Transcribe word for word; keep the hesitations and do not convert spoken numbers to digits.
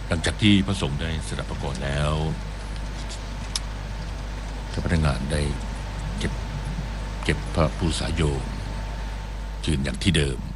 หลังจากที่พระสงฆ์ได้สดับประกอบแล้วเจ้าพนักงานได้เก็บเก็บพระปูสายโยมยืนอย่างที่เดิม